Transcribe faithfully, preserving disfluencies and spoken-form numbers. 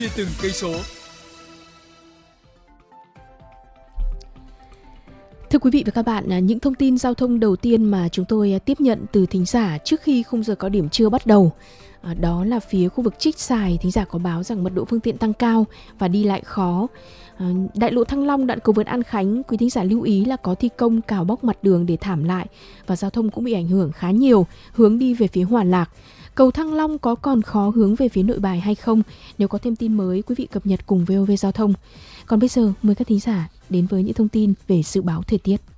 Chia từng cây số. Thưa quý vị và các bạn, những thông tin giao thông đầu tiên mà chúng tôi tiếp nhận từ thính giả trước khi khung giờ cao điểm trưa bắt đầu, đó là phía khu vực Trích Xài, thính giả có báo rằng mật độ phương tiện tăng cao và đi lại khó. Đại lộ Thăng Long đoạn cầu vượt An Khánh, quý thính giả lưu ý là có thi công cào bóc mặt đường để thảm lại và giao thông cũng bị ảnh hưởng khá nhiều, hướng đi về phía Hòa Lạc. Cầu Thăng Long có còn khó hướng về phía Nội Bài hay không? Nếu có thêm tin mới, quý vị cập nhật cùng vê o vê Giao thông. Còn bây giờ, mời các thính giả đến với những thông tin về dự báo thời tiết.